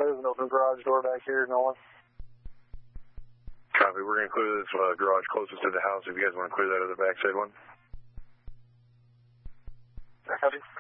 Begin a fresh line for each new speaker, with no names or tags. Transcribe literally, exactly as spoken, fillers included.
There's an open garage door back here, no one.
Copy. We're going to clear this uh, garage closest to the house if you guys want to clear that other backside one.
Copy.